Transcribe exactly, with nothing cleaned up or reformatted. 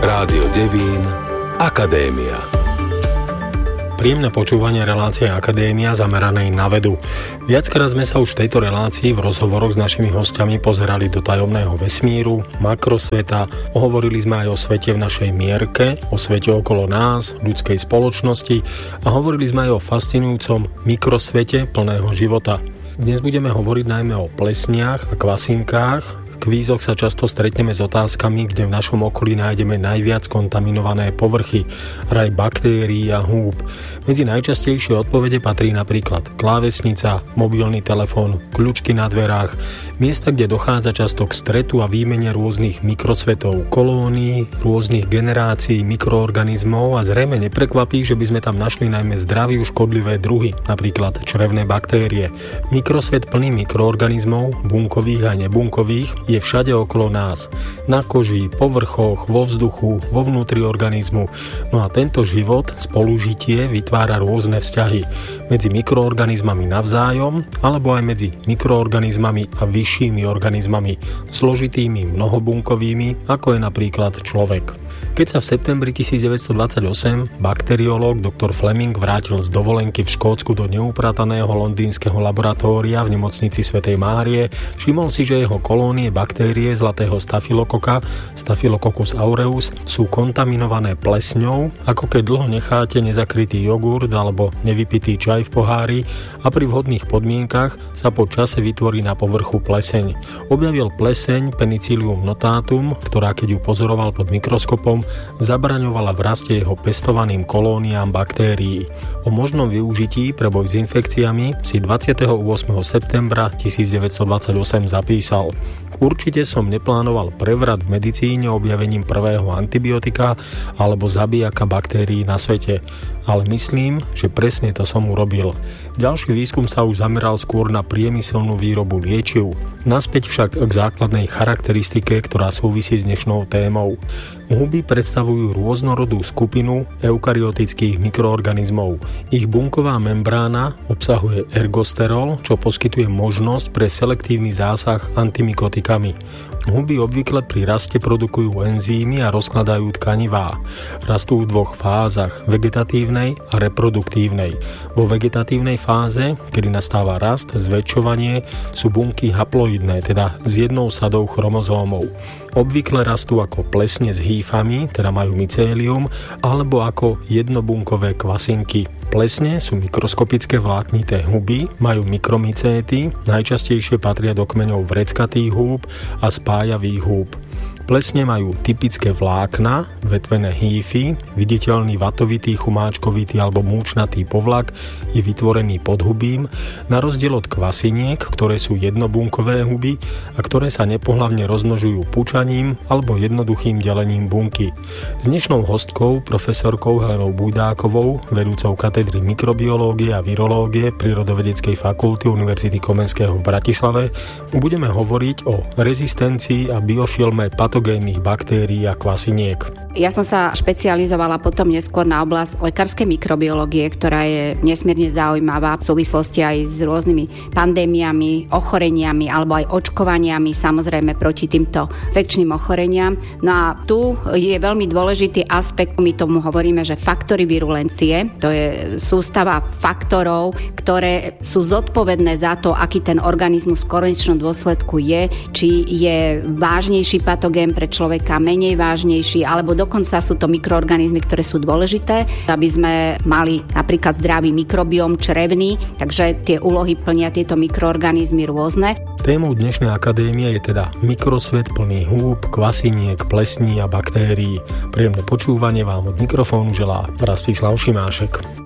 Rádio Devín Akadémia. Príjemné počúvanie relácie Akadémia zameranej na vedu. Viackrát sme sa už v tejto relácii v rozhovoroch s našimi hostiami pozerali do tajomného vesmíru, makrosveta, hovorili sme aj o svete v našej mierke, o svete okolo nás, ľudskej spoločnosti a hovorili sme aj o fascinujúcom mikrosvete plného života. Dnes budeme hovoriť najmä o plesniach a kvasinkách. V kvízoch sa často stretneme s otázkami, kde v našom okolí nájdeme najviac kontaminované povrchy, raj baktérií a húb. Medzi najčastejšie odpovede patrí napríklad klávesnica, mobilný telefón, kľúčky na dverách, miesta, kde dochádza často k stretu a výmene rôznych mikrosvetov, kolónií, rôznych generácií mikroorganizmov a zrejme neprekvapí, že by sme tam našli najmä zdraví škodlivé druhy, napríklad črevné baktérie. Mikrosvet plný mikroorganizmov, bunkových a nebunkových, je všade okolo nás. Na koži, povrchoch, vo vzduchu, vo vnútri organizmu. No a tento život, spolužitie vytvára rôzne vzťahy medzi mikroorganizmami navzájom, alebo aj medzi mikroorganizmami a vyššími organizmami, zložitými mnohobunkovými, ako je napríklad človek. Keď sa v septembri devätnásťstodvadsaťosem bakteriológ doktor Fleming vrátil z dovolenky v Škótsku do neuprataného londýnskeho laboratória v nemocnici svätej Márie, všimol si, že jeho kolónie baktérie zlatého stafilokoka, Staphylococcus aureus, sú kontaminované plesňou, ako keď dlho necháte nezakrytý jogurt alebo nevypitý čaj v pohári a pri vhodných podmienkach sa po čase vytvorí na povrchu pleseň. Objavil pleseň Penicillium notatum, ktorá keď ju pozoroval pod mikroskopom, zabraňovala v raste jeho pestovaným kolóniám baktérií. O možnom využití pre boj s infekciami si dvadsiateho ôsmeho septembra devätnásťstodvadsaťosem zapísal: Určite som neplánoval prevrat v medicíne objavením prvého antibiotika alebo zabijaka baktérií na svete, ale myslím, že presne to som urobil. Ďalší výskum sa už zameral skôr na priemyselnú výrobu liečiv. Naspäť však k základnej charakteristike, ktorá súvisí s dnešnou témou. Huby predstavujú rôznorodú skupinu eukaryotických mikroorganizmov. Ich bunková membrána obsahuje ergosterol, čo poskytuje možnosť pre selektívny zásah antimikotikami. Huby obvykle pri raste produkujú enzymy a rozkladajú tkanivá. Rastú v dvoch fázach, vegetatívnej a reproduktívnej. Vo vegetatívnej fáze, kedy nastáva rast, zväčšovanie, sú bunky haploidné, teda s jednou sadou chromozómov. Obvykle rastú ako plesne s hýfami, teda majú mycélium, alebo ako jednobunkové kvasinky. Plesne sú mikroskopické vláknité huby, majú mikromycéty, najčastejšie patria do kmeňov vreckatých húb a spájavých húb. Plesne majú typické vlákna, vetvené hýfy, viditeľný vatovitý, chumáčkovitý alebo múčnatý povlak je vytvorený pod hubím, na rozdiel od kvasiniek, ktoré sú jednobunkové huby a ktoré sa nepohlavne rozmnožujú pučaním alebo jednoduchým delením bunky. S dnešnou hostkou, profesorkou Helenou Bujdákovou, vedúcou katedry mikrobiológie a virológie Prírodovedeckej fakulty Univerzity Komenského v Bratislave, budeme hovoriť o rezistencii a biofilme patogénnych baktérií a kvasiniek. Ja som sa špecializovala potom neskôr na oblasť lekárskej mikrobiológie, ktorá je nesmierne zaujímavá v súvislosti aj s rôznymi pandémiami, ochoreniami alebo aj očkovaniami, samozrejme proti týmto infekčným ochoreniam. No a tu je veľmi dôležitý aspekt, my tomu hovoríme, že faktory virulencie, to je sústava faktorov, ktoré sú zodpovedné za to, aký ten organizmus v konečnom dôsledku je, či je vážnejší patogén pre človeka, menej vážnejší, alebo dokonca sú to mikroorganizmy, ktoré sú dôležité, aby sme mali napríklad zdravý mikrobióm črevný, takže tie úlohy plnia tieto mikroorganizmy rôzne. Témou dnešnej akadémie je teda mikrosvet plný húb, kvasiniek, plesní a baktérií. Príjemné počúvanie vám od mikrofónu želá Rastislav Šimášek.